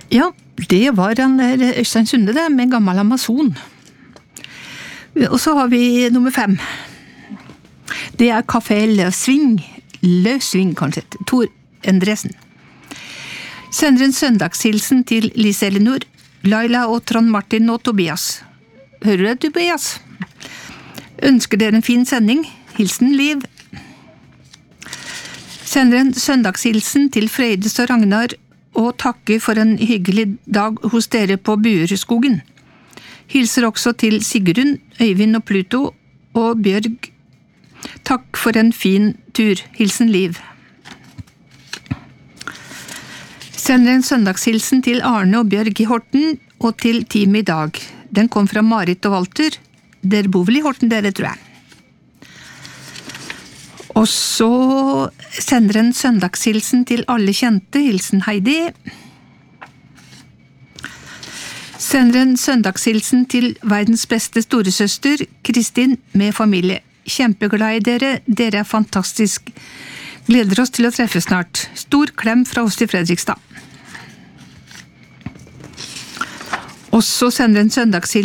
Ja, det var han der Øystein Sunde det, med gammel Amazon. Og så har vi nummer 5. Det er Café Løsving kanskje, Tor Endresen. Sender en søndagshilsen til Lise Elinor, Laila og Trond Martin og Tobias. Hører du det, Tobias? Ønsker dere en fin sending? Hilsen Liv. Sender en søndagshilsen til Frøydes og Ragnar og takker for en hyggelig dag hos dere på Buerskogen. Hilser også til Sigrun, Øyvind og Pluto og Bjørg. Takk for en fin tur. Hilsen Liv. Sender en søndagshilsen til Arne og Bjørg i Horten og til teamet i dag. Den kom fra Marit og Walter. Dere bor vel i Horten, dere, tror jeg. Og så sender en søndagshilsen til alle kjente. Hilsen Heidi. Sender en søndagshilsen til verdens beste storesøster, Kristin, med familie. Kjempeglad i dere. Dere er fantastisk. Gleder oss til å treffe snart. Stor klem fra oss til Fredrikstad. Og så sender en søndagshilsen